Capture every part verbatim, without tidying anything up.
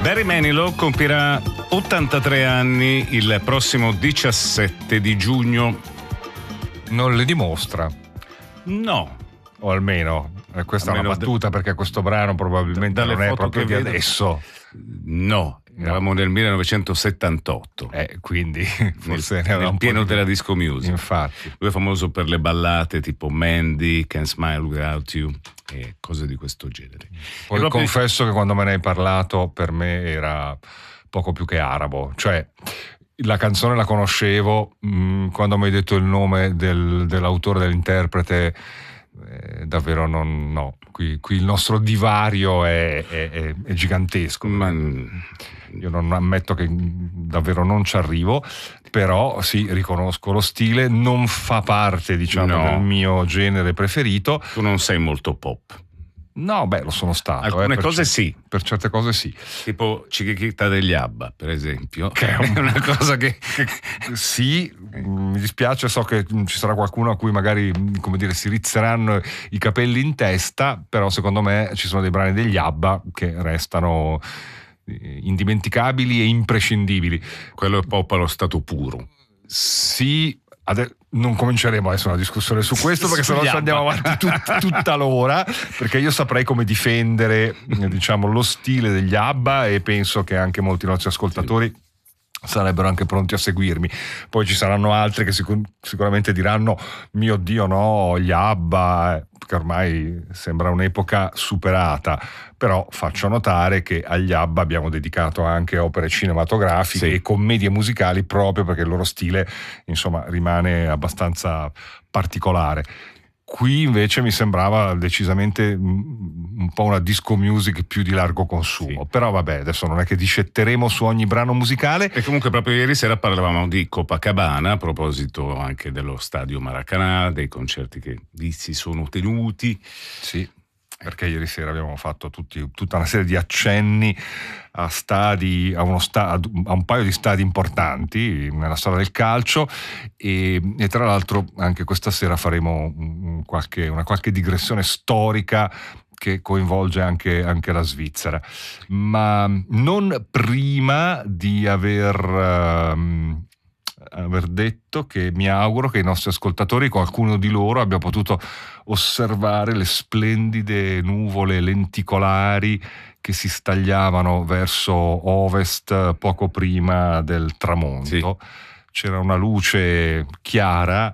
Barry Manilow compirà ottantatré anni il prossimo diciassette di giugno. Non le dimostra? No. O almeno, eh, questa almeno è una battuta, d- perché questo brano probabilmente d- non è foto proprio che di vedo, adesso. No, eravamo nel millenovecentosettantotto. Eh, quindi forse nel, ne aveva nel un pieno po' di... della disco music. Infatti. Lui è famoso per le ballate tipo Mandy, Can't Smile Without You e cose di questo genere. Poi proprio... confesso che quando me ne hai parlato per me era poco più che arabo, cioè la canzone la conoscevo, mh, quando mi hai detto il nome del, dell'autore, dell'interprete, eh, davvero non, no, qui, qui il nostro divario è, è, è, è gigantesco. Ma... Io non ammetto che davvero non ci arrivo, però sì, riconosco lo stile, non fa parte, diciamo, no. del mio genere preferito. Tu non sei molto pop. No, beh, lo sono stato. Alcune eh, cose cer- sì. Per certe cose sì. Tipo Chiquita degli Abba, per esempio. Che è, un... è una cosa che... sì, mi dispiace, so che ci sarà qualcuno a cui magari, come dire, si rizzeranno i capelli in testa, però secondo me ci sono dei brani degli Abba che restano indimenticabili e imprescindibili. Quello è pop allo stato puro. Sì, ade- non cominceremo adesso una discussione su questo, perché sennò ci andiamo avanti tut- tutta l'ora, perché io saprei come difendere, diciamo, lo stile degli Abba, e penso che anche molti nostri ascoltatori sì. sarebbero anche pronti a seguirmi. Poi ci saranno altri che sicur- sicuramente diranno: mio Dio, no, gli Abba, che ormai sembra un'epoca superata. Però faccio notare che agli Abba abbiamo dedicato anche opere cinematografiche sì. e commedie musicali, proprio perché il loro stile, insomma, rimane abbastanza particolare. Qui invece mi sembrava decisamente un po' una disco music più di largo consumo, sì. Però vabbè, adesso non è che discetteremo su ogni brano musicale. E comunque proprio ieri sera parlavamo di Copacabana, a proposito anche dello stadio Maracanã, dei concerti che lì si sono tenuti. Sì, perché ieri sera abbiamo fatto tutti, tutta una serie di accenni a stadi, a, uno sta, a un paio di stadi importanti nella storia del calcio, e, e tra l'altro anche questa sera faremo un qualche, una qualche digressione storica che coinvolge anche, anche la Svizzera, ma non prima di aver... Um, aver detto che mi auguro che i nostri ascoltatori, qualcuno di loro, abbia potuto osservare le splendide nuvole lenticolari che si stagliavano verso ovest poco prima del tramonto. Sì. C'era una luce chiara,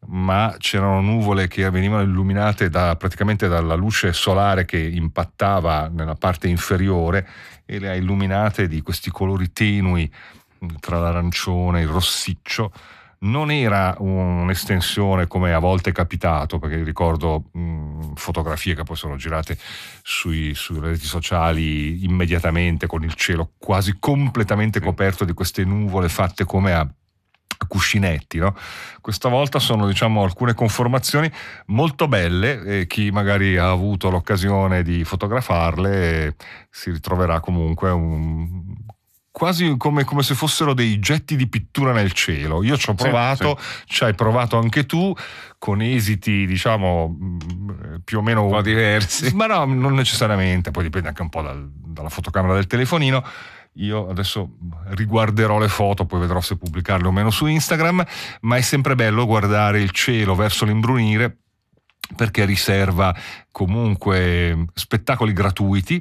ma c'erano nuvole che venivano illuminate da, praticamente dalla luce solare che impattava nella parte inferiore e le ha illuminate di questi colori tenui tra l'arancione e il rossiccio. Non era un'estensione come a volte è capitato, perché ricordo mh, fotografie che poi sono girate sui, sulle reti sociali immediatamente, con il cielo quasi completamente coperto di queste nuvole fatte come a cuscinetti, no? Questa volta sono, diciamo, alcune conformazioni molto belle, e chi magari ha avuto l'occasione di fotografarle si ritroverà comunque un quasi come, come se fossero dei getti di pittura nel cielo. Io ci ho provato, sì, sì. Ci hai provato anche tu, con esiti, diciamo, più o meno un po' diversi. Ma no, non necessariamente, poi dipende anche un po' dal, dalla fotocamera del telefonino. Io adesso riguarderò le foto, poi vedrò se pubblicarle o meno su Instagram, ma è sempre bello guardare il cielo verso l'imbrunire, perché riserva comunque spettacoli gratuiti.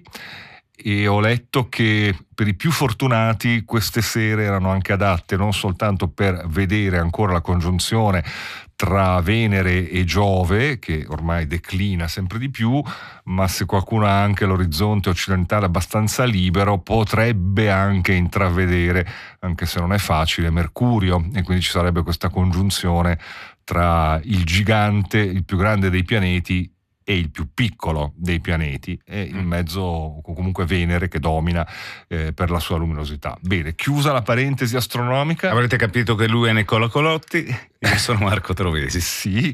E ho letto che per i più fortunati queste sere erano anche adatte non soltanto per vedere ancora la congiunzione tra Venere e Giove, che ormai declina sempre di più, ma se qualcuno ha anche l'orizzonte occidentale abbastanza libero, potrebbe anche intravedere, anche se non è facile, Mercurio, e quindi ci sarebbe questa congiunzione tra il gigante, il più grande dei pianeti, e il più piccolo dei pianeti, e in mezzo comunque Venere che domina eh, per la sua luminosità. Bene, chiusa la parentesi astronomica. Avrete capito che lui è Nicola Colotti, io sono Marco Trovesi. Sì,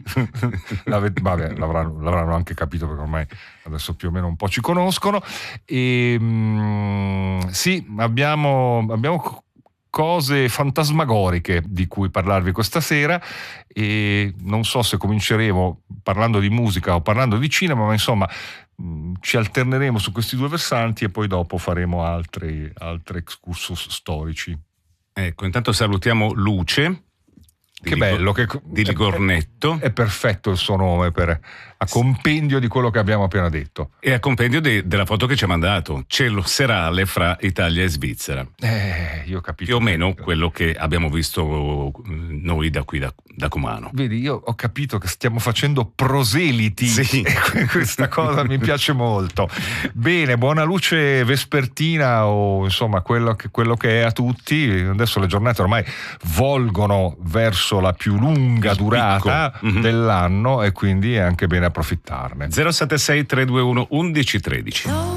vabbè, l'avranno, l'avranno anche capito, perché ormai adesso più o meno un po' ci conoscono. E, mh, sì, abbiamo, abbiamo cose fantasmagoriche di cui parlarvi questa sera, e non so se cominceremo parlando di musica o parlando di cinema, ma insomma ci alterneremo su questi due versanti e poi dopo faremo altri, altri excursus storici. Ecco, intanto salutiamo Luce. Che bello, che, di Ligornetto. È, è perfetto il suo nome per, a compendio di quello che abbiamo appena detto. E a compendio de, della foto che ci ha mandato, cielo serale fra Italia e Svizzera. Eh, io ho capito. Più o meno quello che abbiamo visto noi da qui, da, da Cumano. Vedi, io ho capito che stiamo facendo proseliti. Sì. E questa cosa mi piace molto. Bene, buona luce vespertina, o insomma quello che, quello che è a tutti. Adesso le giornate ormai volgono verso la più lunga durata mm-hmm. dell'anno, e quindi è anche bene approfittarne. zero sette sei tre due uno uno uno uno tre zero